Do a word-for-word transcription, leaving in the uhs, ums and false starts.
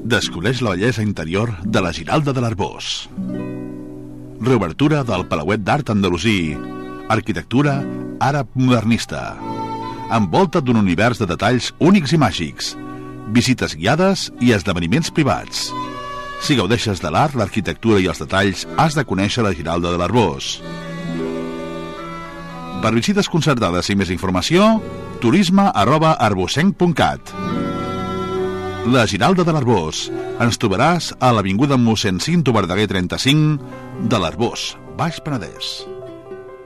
Descobreix la bellesa interior de la Giralda de l'Arboç. Reobertura del Palauet d'Art Andalusí. Arquitectura àrab modernista. Envolta d'un univers de detalls únics i màgics. Visites guiades i esdeveniments privats. Si gaudeixes de l'art, l'arquitectura i els detalls, has de conèixer la Giralda de l'Arboç. Per visites concertades i més informació, turisme arroba arbocenc punt cat. La Giralda de l'Arboç. Ens trobaràs a l'avinguda mossèn Cinto Verdaguer trenta-cinc de l'Arboç, Baix Penedès.